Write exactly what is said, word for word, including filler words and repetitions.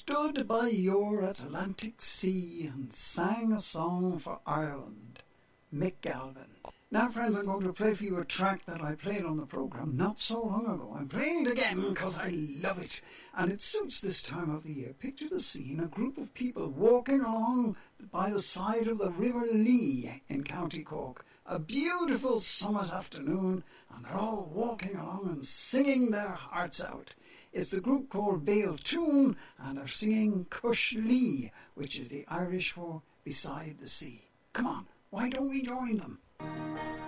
stood by your Atlantic sea and sang a song for Ireland. Mick Galvin. Now, friends, I'm going to play for you a track that I played on the programme not so long ago. I'm playing it again because I love it, and it suits this time of the year. Picture the scene, a group of people walking along by the side of the River Lee in County Cork. A beautiful summer's afternoon, and they're all walking along and singing their hearts out. It's the group called Bale Tune, and they're singing Cush Lee, which is the Irish for beside the sea. Come on, why don't we join them?